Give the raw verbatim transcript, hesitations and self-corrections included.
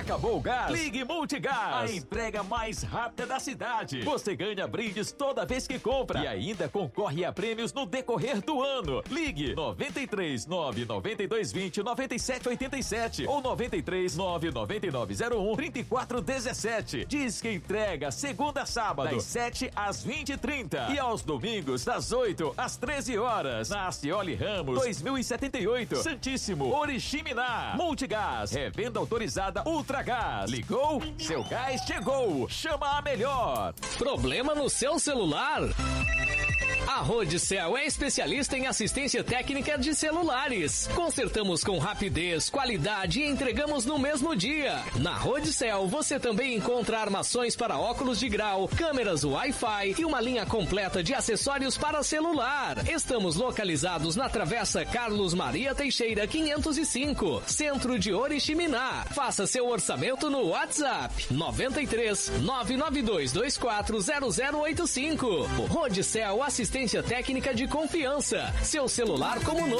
Acabou o gás? Ligue Multigás, a entrega mais rápida da cidade. Você ganha brindes toda vez que compra e ainda concorre a prêmios no decorrer do ano. Ligue noventa e três, nove nove dois dois zero, nove sete oito sete ou noventa e três, nove nove nove zero um, três quatro um sete. Diz que entrega segunda a sábado, das sete às vinte e trinta e aos domingos, das oito às treze horas. Na Acioli Ramos, dois mil e setenta e oito, Santíssimo, Oriximiná. Multigás, revenda autorizada Ultragás. Ligou? Seu gás chegou. Chama a melhor. Problema no seu celular? A Rodicel é especialista em assistência técnica de celulares. Consertamos com rapidez, qualidade e entregamos no mesmo dia. Na Rodicel você também encontra armações para óculos de grau, câmeras Wi-Fi e uma linha completa de acessórios para celular. Estamos localizados na Travessa Carlos Maria Teixeira quinhentos e cinco, Centro de Oriximiná. Faça seu orçamento no WhatsApp noventa e três, nove nove dois dois quatro zero zero oito cinco. Rodicel, assistência técnica de confiança. Seu celular como novo.